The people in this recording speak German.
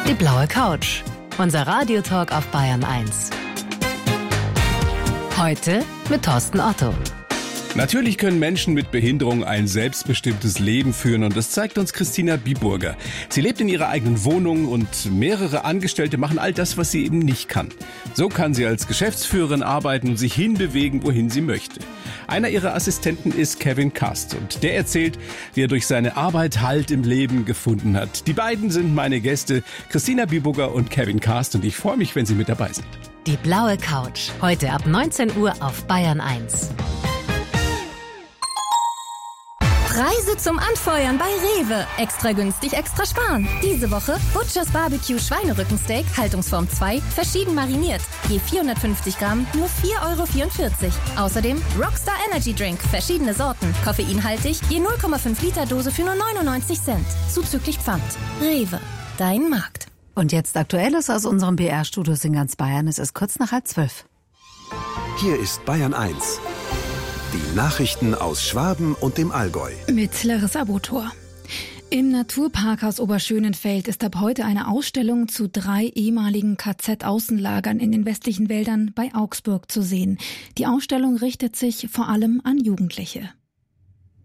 Die blaue Couch. Unser Radiotalk auf Bayern 1. Heute mit Thorsten Otto. Natürlich können Menschen mit Behinderung ein selbstbestimmtes Leben führen und das zeigt uns Christina Biburger. Sie lebt in ihrer eigenen Wohnung und mehrere Angestellte machen all das, was sie eben nicht kann. So kann sie als Geschäftsführerin arbeiten und sich hinbewegen, wohin sie möchte. Einer ihrer Assistenten ist Kevin Karst und der erzählt, wie er durch seine Arbeit Halt im Leben gefunden hat. Die beiden sind meine Gäste, Christina Biburger und Kevin Karst, und ich freue mich, wenn sie mit dabei sind. Die blaue Couch. Heute ab 19 Uhr auf Bayern 1. Preise zum Anfeuern bei Rewe. Extra günstig, extra sparen. Diese Woche Butchers Barbecue Schweinerückensteak, Haltungsform 2, verschieden mariniert. Je 450 Gramm, nur 4,44 €. Außerdem Rockstar Energy Drink, verschiedene Sorten. Koffeinhaltig, je 0,5 Liter Dose für nur 99 Cent. Zuzüglich Pfand. Rewe, dein Markt. Und jetzt Aktuelles aus unserem BR-Studios in ganz Bayern. Es ist kurz nach 11:30. Hier ist Bayern 1. Die Nachrichten aus Schwaben und dem Allgäu. Mit Larissa Botor. Im Naturparkhaus Oberschönenfeld ist ab heute eine Ausstellung zu 3 ehemaligen KZ-Außenlagern in den westlichen Wäldern bei Augsburg zu sehen. Die Ausstellung richtet sich vor allem an Jugendliche.